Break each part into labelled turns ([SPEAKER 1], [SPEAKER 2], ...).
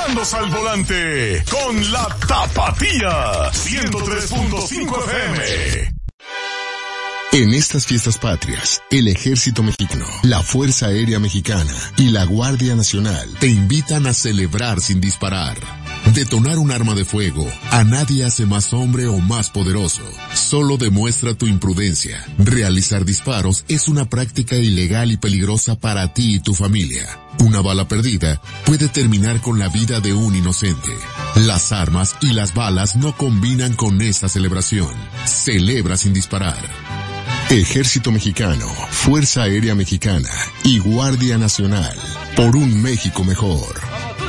[SPEAKER 1] echándose al volante con la Tapatía 103.5 FM.
[SPEAKER 2] En estas fiestas patrias, el Ejército Mexicano, la Fuerza Aérea Mexicana y la Guardia Nacional te invitan a celebrar sin disparar. Detonar un arma de fuego a nadie hace más hombre o más poderoso. Solo demuestra tu imprudencia. Realizar disparos es una práctica ilegal y peligrosa para ti y tu familia. Una bala perdida puede terminar con la vida de un inocente. Las armas y las balas no combinan con esta celebración. Celebra sin disparar. Ejército Mexicano, Fuerza Aérea Mexicana y Guardia Nacional. Por un México mejor.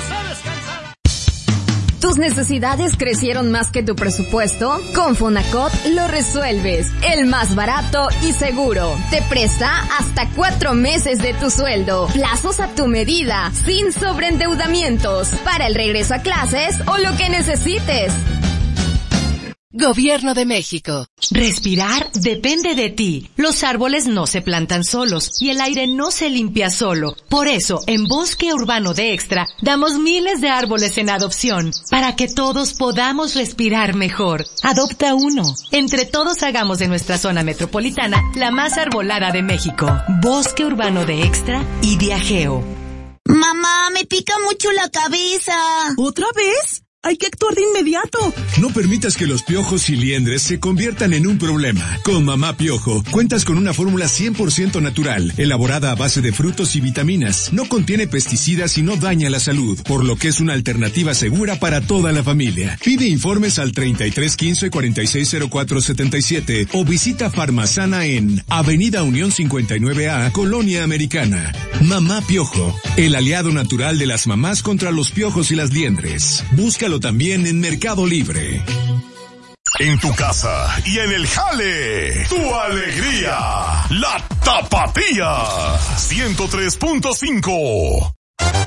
[SPEAKER 3] ¿Tus necesidades crecieron más que tu presupuesto? Con Fonacot lo resuelves. El más barato y seguro. Te presta hasta 4 meses de tu sueldo. Plazos a tu medida, sin sobreendeudamientos. Para el regreso a clases o lo que necesites.
[SPEAKER 4] Gobierno de México.
[SPEAKER 5] Respirar depende de ti. Los árboles no se plantan solos y el aire no se limpia solo. Por eso, en Bosque Urbano de Extra, damos miles de árboles en adopción para que todos podamos respirar mejor. Adopta uno. Entre todos hagamos de nuestra zona metropolitana la más arbolada de México. Bosque Urbano de Extra y Viajeo.
[SPEAKER 6] Mamá, me pica mucho la cabeza.
[SPEAKER 7] ¿Otra vez? Hay que actuar de inmediato.
[SPEAKER 8] No permitas que los piojos y liendres se conviertan en un problema. Con Mamá Piojo, cuentas con una fórmula 100% natural, elaborada a base de frutos y vitaminas. No contiene pesticidas y no daña la salud, por lo que es una alternativa segura para toda la familia. Pide informes al 3315-460477 o visita Farmasana en Avenida Unión 59A, Colonia Americana. Mamá Piojo, el aliado natural de las mamás contra los piojos y las liendres. Búscalo también en Mercado Libre.
[SPEAKER 1] En tu casa y en el jale, tu alegría, la Tapatía 103.5.